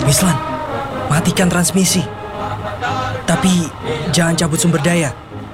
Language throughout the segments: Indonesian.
Mislan, matikan transmisi. Tapi jangan cabut sumber daya.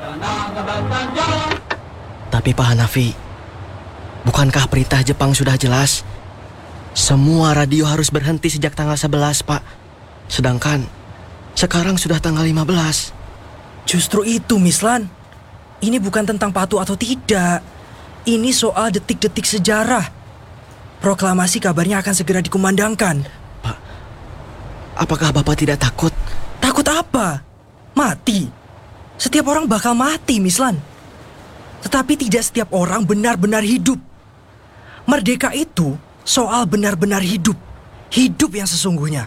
Tapi Pak Hanafi, bukankah perintah Jepang sudah jelas? Semua radio harus berhenti sejak tanggal 11, Pak. Sedangkan sekarang sudah tanggal 15. Justru itu, Mislan. Ini bukan tentang patuh atau tidak. Ini soal detik-detik sejarah. Proklamasi kabarnya akan segera dikumandangkan. Pak, apakah Bapak tidak takut? Takut apa? Mati. Setiap orang bakal mati, Mislan. Tetapi tidak setiap orang benar-benar hidup. Merdeka itu soal benar-benar hidup. Hidup yang sesungguhnya.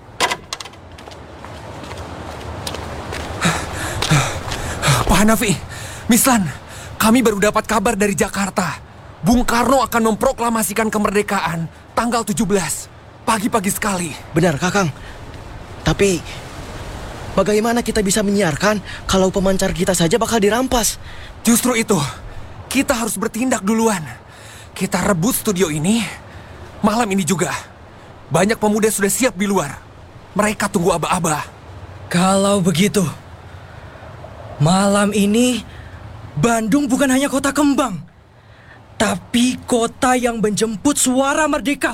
Pak Hanafi, Mislan, kami baru dapat kabar dari Jakarta. Bung Karno akan memproklamasikan kemerdekaan tanggal 17, pagi-pagi sekali. Benar, Kakang. Tapi bagaimana kita bisa menyiarkan kalau pemancar kita saja bakal dirampas? Justru itu, kita harus bertindak duluan. Kita rebut studio ini, malam ini juga. Banyak pemuda sudah siap di luar. Mereka tunggu aba-aba. Kalau begitu, malam ini Bandung bukan hanya kota kembang, tapi kota yang menjemput suara merdeka.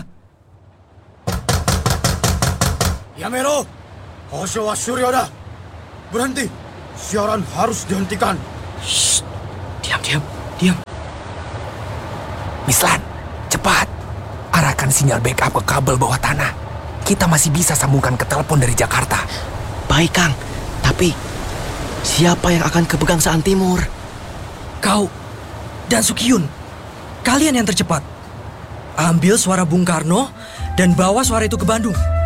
Yamero, Hosho wa shuryo da. Berhenti, siaran harus dihentikan. Shh, diam. Mislan, cepat. Arahkan sinyal backup ke kabel bawah tanah. Kita masih bisa sambungkan ke telepon dari Jakarta. Baik, Kang. Tapi siapa yang akan ke Pegangsaan Timur? Kau dan Sukiyun, kalian yang tercepat. Ambil suara Bung Karno dan bawa suara itu ke Bandung.